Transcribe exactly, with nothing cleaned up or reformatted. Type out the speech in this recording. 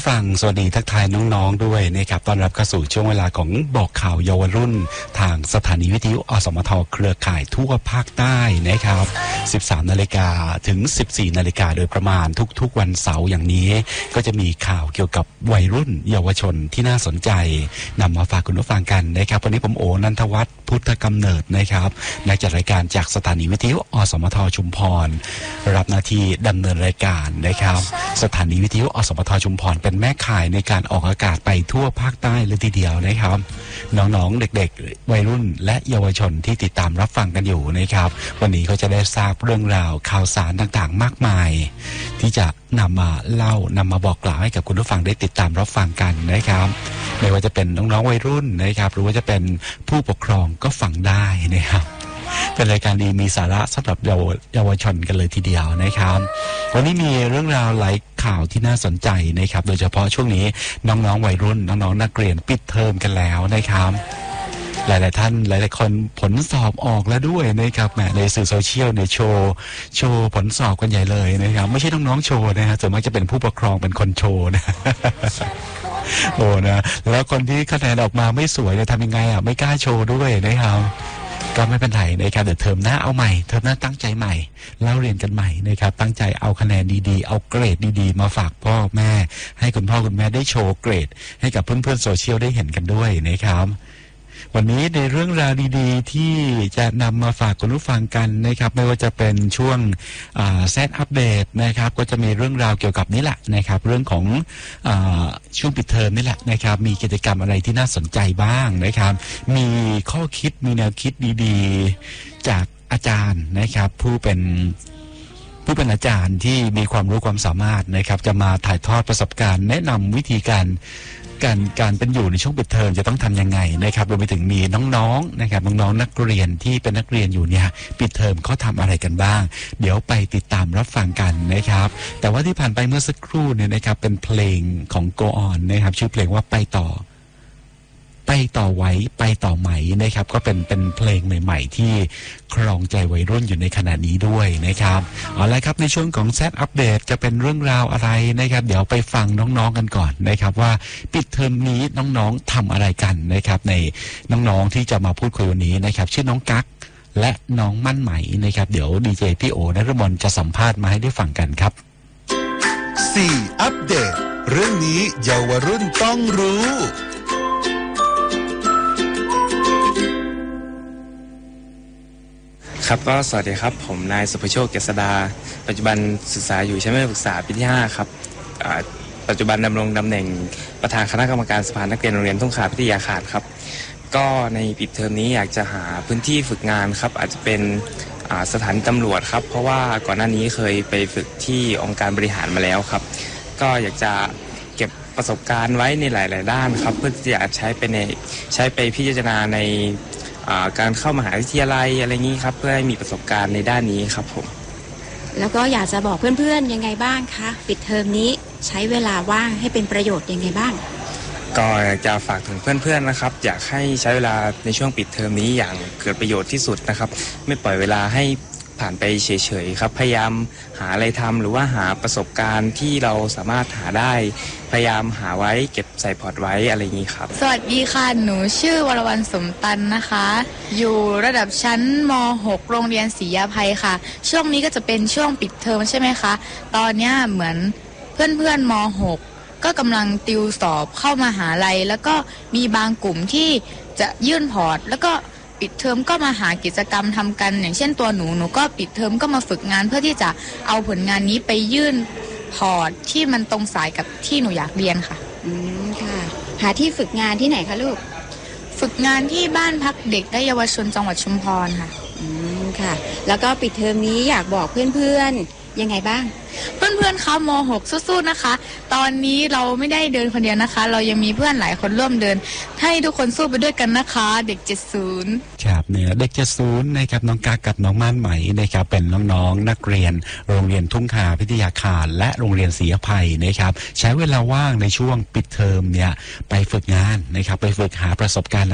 ฟังสวัสดีทักทายน้องๆด้วยนะครับต้อนรับเข้าสู่ช่วงเวลาของบอกข่าวเยาวรุ่นทางสถานีวิทยุอสมทเครือข่ายทั่วภาคใต้นะครับสิบสามนาฬิกาถึงสิบสี่นาฬิกาโดยประมาณทุกๆวันเสาร์อย่างนี้ก็จะมีข่าวเกี่ยวกับวัยรุ่นเยาวชนที่น่าสนใจนำมาฝากคุณผู้ฟังกันนะครับวันนี้ผมโอนันทวัฒน์พุทธกำเนิดนะครับนักจัดรายการจากสถานีวิทยุอสมทชุมพรรับหน้าที่ดำเนินรายการนะครับสถานีวิทยุอสมทชุมพรเป็นแม่ข่ายในการออกอากาศไปทั่วภาคใต้เลยทีเดียวนะครับน้องๆเด็กๆวัยรุ่นและเยาวชนที่ติดตามรับฟังกันอยู่นะครับวันนี้เขาจะได้ทราบเรื่องราวข่าวสารต่างๆมากมายที่จะนำมาเล่านำมาบอกกล่าวให้กับคุณผู้ฟังได้ติดตามรับฟังกันนะครับไม่ว่าจะเป็นน้องๆวัยรุ่นนะครับหรือว่าจะเป็นผู้ปกครองก็ฟังได้นะครับเป็นรายการดีมีสาระสำหรับเยาวชนกันเลยทีเดียวนะครับวันนี้มีเรื่องราวหลายข่าวที่น่าสนใจนะครับโดยเฉพาะช่วงนี้น้องๆวัยรุ่นน้องๆนักเรียนปิดเทอมกันแล้วนะครับหลายๆท่านหลายๆคนผลสอบออกแล้วด้วยนะครับแหมในสื่อโซเชียลเนี่ยโชว์โชว์ผลสอบกันใหญ่เลยนะครับไม่ใช่น้องๆโชว์นะฮะส่วนมากจะเป็นผู้ปกครองเป็นคนโชว์นะโอ้นะแล้วคนที่คะแนนออกมาไม่สวยจะทำยังไงอ่ะไม่กล้าโชว์ด้วยนะครับก็ไม่เป็นไรนะครับเดี๋ยวเทอมหน้าเอาใหม่เทอมหน้าตั้งใจใหม่เล่าเรียนกันใหม่นะครับตั้งใจเอาคะแนนดีๆเอาเกรดดีๆมาฝากพ่อแม่ให้คุณพ่อคุณแม่ได้โชว์เกรดให้กับเพื่อนๆโซเชียลได้เห็นกันด้วยนะครับวันนี้ในเรื่องราวดีๆที่จะนำมาฝากคุณผู้ฟังกันนะครับไม่ว่าจะเป็นช่วงแซดอัปเดตนะครับก็จะมีเรื่องราวเกี่ยวกับนี้แหละนะครับเรื่องของอาช่วงปิดเทอมนี่แหละนะครับมีกิจกรรมอะไรที่น่าสนใจบ้างนะครับมีข้อคิดมีแนวคิดดีๆจากอาจารย์นะครับผู้เป็นผู้เป็นอาจารย์ที่มีความรู้ความสามารถนะครับจะมาถ่ายทอดประสบการณ์แนะนำวิธีการการการเป็นอยู่ในช่วงปิดเทอมจะต้องทำยังไงนะครับรวมไปถึงมีน้องๆนะครับน้องๆนักเรียนที่เป็นนักเรียนอยู่เนี่ยปิดเทอมเขาทำอะไรกันบ้างเดี๋ยวไปติดตามรับฟังกันนะครับแต่ว่าที่ผ่านไปเมื่อสักครู่เนี่ยนะครับเป็นเพลงของ Go On นะครับชื่อเพลงว่าไปต่อไปต่อไว้ไปต่อไหมนะครับก็เป็นเป็นเพลงใหม่ๆที่ครองใจวัยรุ่นอยู่ในขณะนี้ด้วยนะครับเอาละครับในช่วงของแซดอัปเดตจะเป็นเรื่องราวอะไรนะครับเดี๋ยวไปฟังน้องๆกันก่อนนะครับว่าปิดเทอมนี้น้องๆทำอะไรกันนะครับในน้องๆที่จะมาพูดคุยวันนี้นะครับชื่อน้องกั๊กและน้องมั่นไหมนะครับเดี๋ยวดีเจพี่โอนฤมลจะสัมภาษณ์มาให้ได้ฟังกันครับสี่อัปเดตเรื่องนี้เยาวรุ่นต้องรู้ครับก็สวัสดีครับผมนายสุภโชคเกษดาปัจจุบันศึกษาอยู่ชั้นมัธยมศึกษาปีที่ห้าครับปัจจุบันดำรงตำแหน่งประธานคณะกรรมการสภานักเรียนโรงเรียนทุ่งขาพิทยาคารครับก็ในปิดเทอมนี้อยากจะหาพื้นที่ฝึกงานครับอาจจะเป็นสถานีตำรวจครับเพราะว่าก่อนหน้านี้เคยไปฝึกที่องค์การบริหารมาแล้วครับก็อยากจะเก็บประสบการณ์ไว้ในหลายๆด้านครับเพื่อที่จะใช้ไปในใช้ไปพิจารณาในการเข้ามหาวิทยาลัยอะไรงี้ครับเพื่อให้มีประสบการณ์ในด้านนี้ครับผมแล้วก็อยากจะบอกเพื่อนๆยังไงบ้างคะปิดเทอมนี้ใช้เวลาว่างให้เป็นประโยชน์ยังไงบ้างก็อยากจะฝากถึงเพื่อนๆนะครับอยากให้ใช้เวลาในช่วงปิดเทอมนี้อย่างเกิดประโยชน์ที่สุดนะครับไม่ปล่อยเวลาให้ผ่านไปเฉยๆครับพยายามหาอะไรทำหรือว่าหาประสบการณ์ที่เราสามารถหาได้พยายามหาไว้เก็บใส่พอร์ตไว้อะไรอย่างนี้ครับสวัสดีค่ะหนูชื่อวรวรรณสมตันนะคะอยู่ระดับชั้นม หก โรงเรียนศรียาภัยค่ะช่วงนี้ก็จะเป็นช่วงปิดเทอมใช่ไหมคะตอนนี้เหมือนเพื่อนๆม หก ก็กำลังติวสอบเข้ามหาลัยแล้วก็มีบางกลุ่มที่จะยื่นพอร์ตแล้วก็ปิดเทอมก็มาหากิจกรรมทำกันอย่างเช่นตัวหนูหนูก็ปิดเทอมก็มาฝึกงานเพื่อที่จะเอาผลงานนี้ไปยื่นพอร์ตที่มันตรงสายกับที่หนูอยากเรียนค่ะอืมค่ะหาที่ฝึกงานที่ไหนคะลูกฝึกงานที่บ้านพักเด็กและเยาวชนจังหวัดชุมพรค่ะอืมค่ะแล้วก็ปิดเทอมนี้อยากบอกเพื่อนๆยังไงบ้างเพื่อนๆคะม หก สู้ๆนะคะตอนนี้เราไม่ได้เดินคนเดียวนะคะเรายังมีเพื่อนหลายคนร่วมเดินให้ทุกคนสู้ไปด้วยกันนะคะเด็กเจ็ดสิบครับเนี่ยเด็กเจ็ดสิบนะครับน้องกากับน้องม่านไหมนะครับเป็นน้องๆนักเรียนโรงเรียนทุ่งขาพิทยาคารและโรงเรียนศรีอภัยนะครับใช้เวลาว่างในช่วงปิดเทอมเนี่ยไปฝึกงานนะครับไปฝึกหาประสบการณ์